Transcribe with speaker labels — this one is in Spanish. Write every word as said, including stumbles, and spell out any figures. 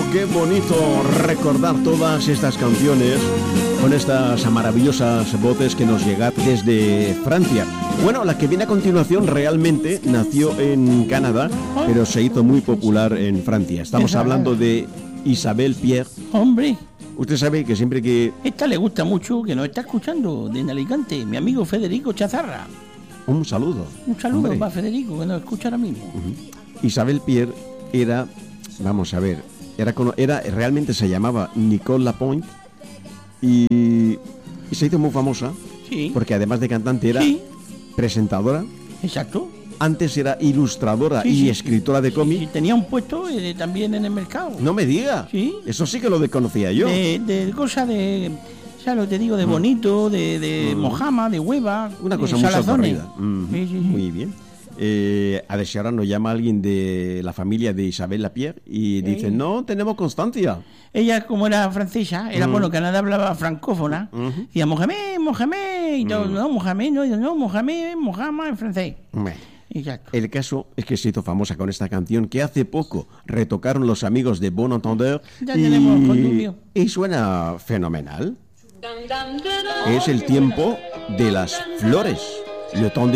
Speaker 1: qué bonito recordar todas estas canciones con estas maravillosas voces que nos llegan desde Francia. Bueno, la que viene a continuación realmente nació en Canadá, pero se hizo muy popular en Francia. Estamos hablando de Isabelle Pierre.
Speaker 2: Hombre,
Speaker 1: Usted sabe que siempre que...
Speaker 2: esta le gusta mucho, que nos está escuchando desde Alicante, mi amigo Federico Chazarra.
Speaker 1: Un saludo.
Speaker 2: Un saludo
Speaker 1: Hombre.
Speaker 2: para Federico, que nos escucha ahora mismo.
Speaker 1: Uh-huh. Isabelle Pierre era, vamos a ver, era, era realmente se llamaba Nicole Lapointe y, y se hizo muy famosa,
Speaker 2: Sí.
Speaker 1: porque además de cantante era
Speaker 2: Sí.
Speaker 1: presentadora,
Speaker 2: Exacto.
Speaker 1: antes era ilustradora
Speaker 2: Sí,
Speaker 1: y
Speaker 2: sí,
Speaker 1: escritora de
Speaker 2: sí,
Speaker 1: cómic.
Speaker 2: sí, tenía un puesto eh, también en el mercado.
Speaker 1: No me diga.
Speaker 2: Sí.
Speaker 1: Eso sí que lo desconocía yo.
Speaker 2: De, de cosas de, ¿sabes lo que te digo? De bonito, de, de
Speaker 1: Mm.
Speaker 2: mojama, de hueva.
Speaker 1: Una
Speaker 2: de
Speaker 1: cosa muy
Speaker 2: salazones.
Speaker 1: socorrida. Mm,
Speaker 2: Sí, sí, sí.
Speaker 1: Muy bien. Eh, a ver si ahora nos llama alguien de la familia de Isabelle Lapierre y dice, no tenemos constancia.
Speaker 2: Ella, como era francesa, era
Speaker 1: Mm.
Speaker 2: bueno, Canadá hablaba francófona,
Speaker 1: Ujú.
Speaker 2: decía Mohamed, Mohamed, y todo,
Speaker 1: Mm.
Speaker 2: no, Mohamed, no, no, Mohamed, Mohamed en francés.
Speaker 1: Bueno,
Speaker 2: Exacto.
Speaker 1: el caso es que se hizo famosa con esta canción que hace poco retocaron los amigos de Bon Entendeur
Speaker 2: Ya tenemos condumio.
Speaker 1: y, y suena fenomenal. Es el tiempo de las flores. Le temps